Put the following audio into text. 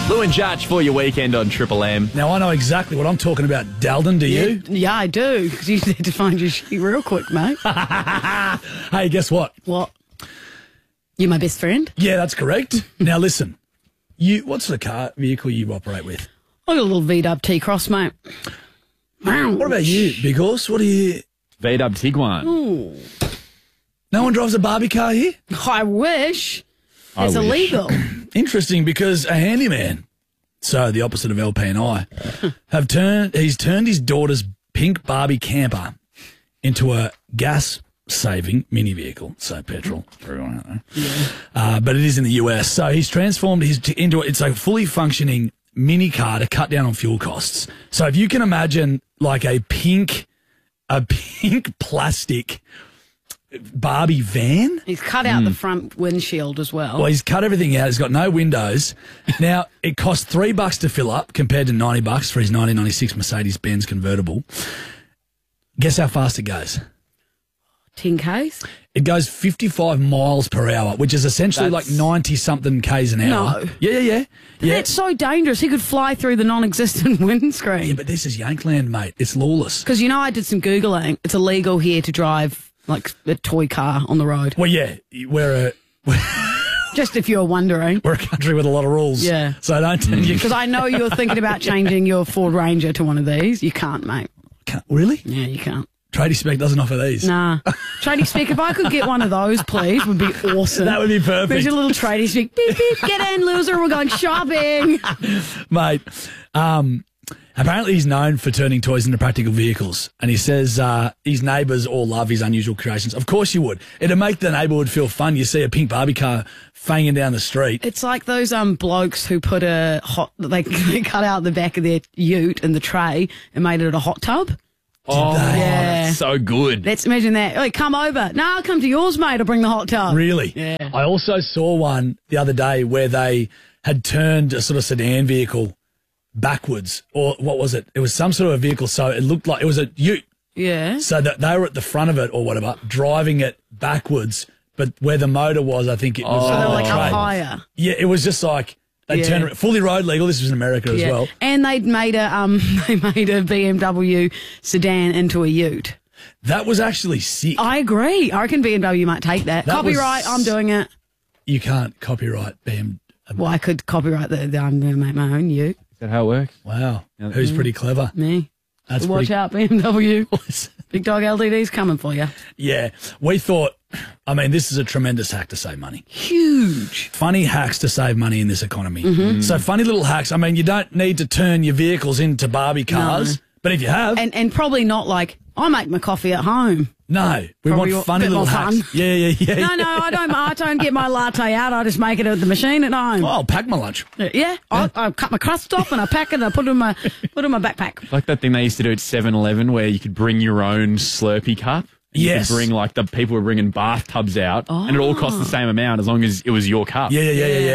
Lou and Judge for your weekend on Triple M. Now, I know exactly what I'm talking about. Dalton, do you? Yeah, I do, because you need to find your sheet real quick, mate. Hey, guess what? What? You're my best friend? Yeah, that's correct. Now, listen. What sort of vehicle you operate with? I got a little V-Dub T-Cross, mate. What about you, Big Horse? What do you... V-Dub Tiguan. Ooh. No one drives a Barbie car here? I wish. It's I wish. illegal. Interesting, because a handyman, so the opposite of LP and I, he's turned his daughter's pink Barbie camper into a gas-saving mini vehicle, so petrol for everyone out there. Yeah. But it is in the US, so he's transformed it's a fully functioning mini car to cut down on fuel costs. So if you can imagine like a pink plastic Barbie van. He's cut out the front windshield as well. Well, he's cut everything out. He's got no windows. Now, it costs $3 to fill up compared to $90 for his 1996 Mercedes-Benz convertible. Guess how fast it goes? 10 Ks? It goes 55 miles per hour, which is essentially like 90-something Ks an hour. No. Yeah. That's so dangerous. He could fly through the non-existent windscreen. Yeah, but this is Yankland, mate. It's lawless. Because, I did some Googling. It's illegal here to drive like a toy car on the road. Well, yeah, we're Just if you're wondering. a country with a lot of rules. Yeah. So don't tell you. Because I know you're thinking about changing your Ford Ranger to one of these. You can't, mate. Really? Yeah, you can't. Tradie Spec doesn't offer these. Nah. Tradie Spec, if I could get one of those, please, would be awesome. That would be perfect. There's a little Tradie Spec. Beep, beep, get in, loser. We're going shopping. Mate, apparently he's known for turning toys into practical vehicles, and he says his neighbours all love his unusual creations. Of course you would. It'd make the neighbourhood feel fun. You see a pink Barbie car fanging down the street. It's like those blokes who put they cut out the back of their ute in the tray and made it a hot tub. Oh, Yeah. that's so good. Let's imagine that. Hey, come over. No, I'll come to yours, mate. I'll bring the hot tub. Really? Yeah. I also saw one the other day where they had turned a sort of sedan vehicle backwards, or what was it? It was some sort of a vehicle, so it looked like it was a ute. Yeah. So that they were at the front of it or whatever, driving it backwards, but where the motor was, I think it was So on they were the like tray. up higher. Yeah, it was just like they turned it fully road legal. This was in America as well. And they'd made a BMW sedan into a ute. That was actually sick. I agree. I reckon BMW might take that. That Copyright, was- I'm doing it. You can't copyright BMW. Well, I could copyright I'm going to make my own ute. Is that how it works? Wow. Who's pretty clever? Me. That's Watch pretty. out, BMW. Big Dog LTD's coming for you. Yeah. We thought, this is a tremendous hack to save money. Huge. Funny hacks to save money in this economy. Mm-hmm. So funny little hacks. You don't need to turn your vehicles into Barbie cars, but if you have, And probably not like, I make my coffee at home. no, we Probably want funny a bit little more hacks. fun. Yeah. No, I don't get my latte out. I just make it at the machine at home. Oh, I'll pack my lunch. Yeah, I cut my crust off and I pack it and I put it in my backpack. Like that thing they used to do at 7-Eleven where you could bring your own Slurpee cup. You Yes. could bring the people were bringing bathtubs out and it all cost the same amount as long as it was your cup. Yeah.